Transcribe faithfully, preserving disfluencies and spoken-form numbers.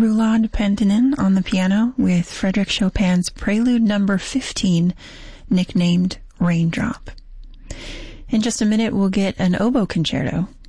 Roulade Pentinen on the piano with Frédéric Chopin's Prelude number fifteen, nicknamed Raindrop. In just a minute, we'll get an oboe concerto